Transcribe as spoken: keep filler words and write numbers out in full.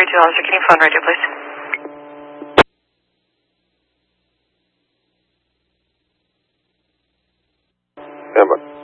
two officer, can you phone radio, please? Stand by.